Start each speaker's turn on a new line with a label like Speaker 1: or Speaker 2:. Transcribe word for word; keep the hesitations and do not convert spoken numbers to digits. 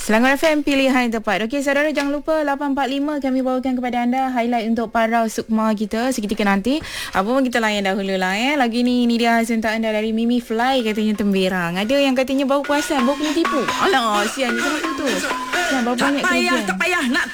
Speaker 1: Selangor F M, pilihan yang tepat. Okey, saudara, jangan lupa lapan empat lima kami bawakan kepada anda highlight untuk para sukma kita seketika nanti. Apa pun kita layan dahulu lah eh. Lagi ni, ni dia sentaan dari Mimi Fly, katanya temberang. Ada yang katanya baru puasan, baru kena tipu. Alah, sian je sama tu. Sian, berapa banyak kerja.
Speaker 2: Tak payah, tak payah nak